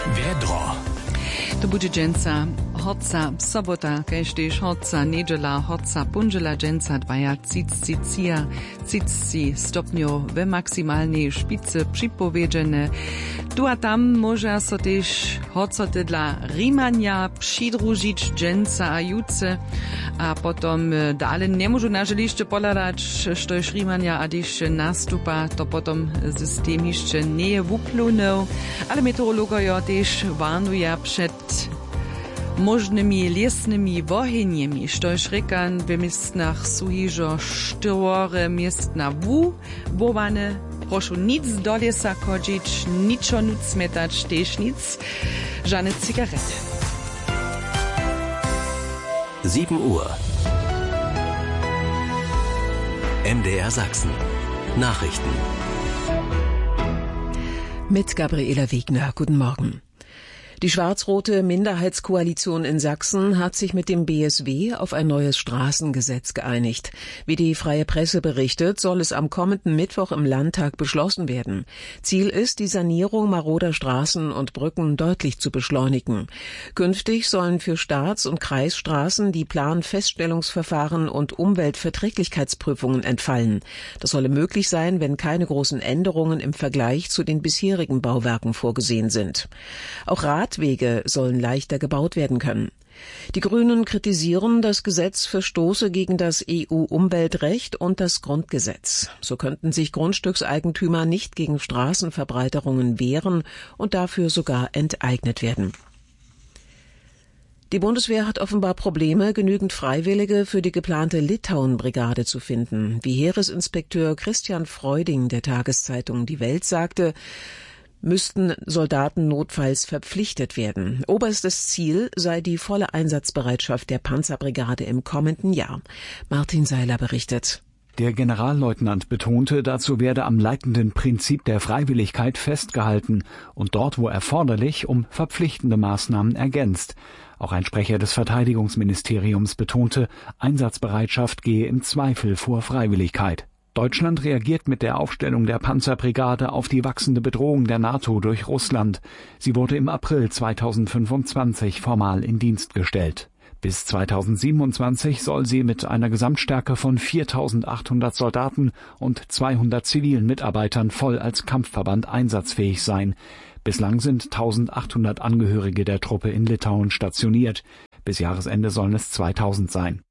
Wiedro. To bude dżęca, hodca, sobota, kaž tež hodca, nedžela, hodca, punžela, dżęca, 2 stopňov ve maksimálnej špice připovedžené. Tu a tam môže so tež hodcote dla Rímania přidružiť dżęca a juce a potom dále nemôžu na želište pohľadať, što je Rímania a když nastupa, to potom systém ešte nie je vyplunul, ale meteorológovia tež varnuja před možnymi lesnymi woheniemi, štož rekan w miestnach sú hižo 4 miestna wowane. Prošu nic do lesa chodzić, niczo nuc smetać, tež nic, żadne cigarety. 7 Uhr. MDR Sachsen. Nachrichten. Mit Gabriela Wegner. Guten Morgen. Die schwarz-rote Minderheitskoalition in Sachsen hat sich mit dem BSW auf ein neues Straßengesetz geeinigt. Wie die Freie Presse berichtet, soll es am kommenden Mittwoch im Landtag beschlossen werden. Ziel ist, die Sanierung maroder Straßen und Brücken deutlich zu beschleunigen. Künftig sollen für Staats- und Kreisstraßen die Planfeststellungsverfahren und Umweltverträglichkeitsprüfungen entfallen. Das solle möglich sein, wenn keine großen Änderungen im Vergleich zu den bisherigen Bauwerken vorgesehen sind. Auch Radwege sollen leichter gebaut werden können. Die Grünen kritisieren, das Gesetz verstoße gegen das EU-Umweltrecht und das Grundgesetz. So könnten sich Grundstückseigentümer nicht gegen Straßenverbreiterungen wehren und dafür sogar enteignet werden. Die Bundeswehr hat offenbar Probleme, genügend Freiwillige für die geplante Litauen-Brigade zu finden. Wie Heeresinspekteur Christian Freuding der Tageszeitung Die Welt sagte, müssten Soldaten notfalls verpflichtet werden. Oberstes Ziel sei die volle Einsatzbereitschaft der Panzerbrigade im kommenden Jahr. Martin Seiler berichtet. Der Generalleutnant betonte, dazu werde am leitenden Prinzip der Freiwilligkeit festgehalten und dort, wo erforderlich, um verpflichtende Maßnahmen ergänzt. Auch ein Sprecher des Verteidigungsministeriums betonte, Einsatzbereitschaft gehe im Zweifel vor Freiwilligkeit. Deutschland reagiert mit der Aufstellung der Panzerbrigade auf die wachsende Bedrohung der NATO durch Russland. Sie wurde im April 2025 formal in Dienst gestellt. Bis 2027 soll sie mit einer Gesamtstärke von 4.800 Soldaten und 200 zivilen Mitarbeitern voll als Kampfverband einsatzfähig sein. Bislang sind 1.800 Angehörige der Truppe in Litauen stationiert. Bis Jahresende sollen es 2.000 sein.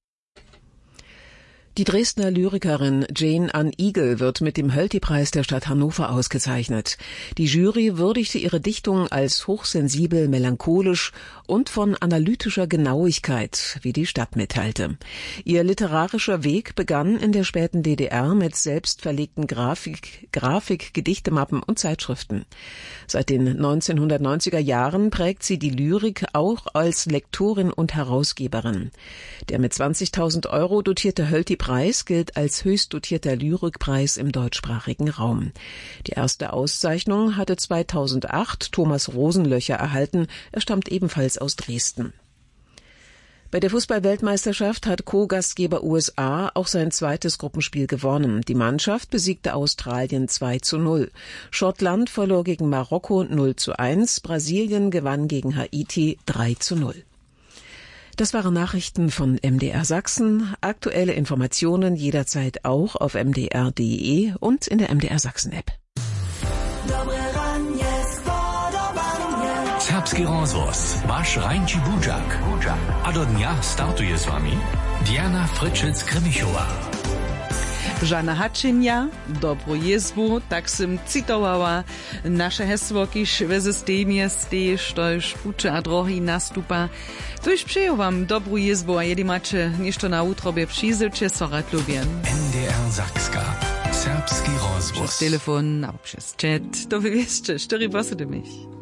Die Dresdner Lyrikerin Jane Ann Igel wird mit dem Hölty-Preis der Stadt Hannover ausgezeichnet. Die Jury würdigte ihre Dichtung als hochsensibel, melancholisch und von analytischer Genauigkeit, wie die Stadt mitteilte. Ihr literarischer Weg begann in der späten DDR mit selbst verlegten Grafik, Gedichtemappen und Zeitschriften. Seit den 1990er Jahren prägt sie die Lyrik auch als Lektorin und Herausgeberin. Der mit 20.000 € dotierte Hölty-Preis gilt als höchst dotierter Lyrikpreis im deutschsprachigen Raum. Die erste Auszeichnung hatte 2008 Thomas Rosenlöcher erhalten. Er stammt ebenfalls aus Dresden. Bei der Fußball-Weltmeisterschaft hat Co-Gastgeber USA auch sein zweites Gruppenspiel gewonnen. Die Mannschaft besiegte Australien 2:0. Schottland verlor gegen Marokko 0:1. Brasilien gewann gegen Haiti 3:0. Das waren Nachrichten von MDR Sachsen. Aktuelle Informationen jederzeit auch auf mdr.de und in der MDR Sachsen App. Serbski rozhlas, váš Rajnči Budžak. A do dňa startuje s vami Diana Frčec-Kremišová. Žana Hačenia, dobro jezbu, tak som citovała naše hesło, kiž ve systemie steje, štož puče a drohy nastupa. Tuž přeju vám dobrú jezbu a jedi mače ništo na utrobie přizyče, so rad ľubien. NDR Sachska. Serbski rozhlas. Przez telefon, albo przez chat, to wy wiecie, 4 posady mich.